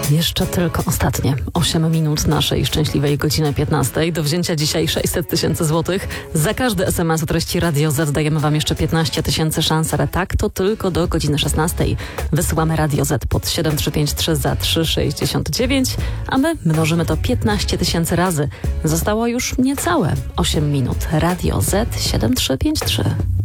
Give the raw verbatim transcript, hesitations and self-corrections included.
Jeszcze tylko ostatnie osiem minut naszej szczęśliwej godziny piętnastej. Do wzięcia dzisiaj sześćset tysięcy złotych. Za każdy es em es o treści Radio Z dajemy Wam jeszcze piętnaście tysięcy szans, ale tak to tylko do godziny szesnastej. Wysyłamy Radio Z pod siedem trzy pięć trzy za trzy sześćdziesiąt dziewięć, a my mnożymy to piętnaście tysięcy razy. Zostało już niecałe osiem minut. Radio Z siedem trzy pięć trzy.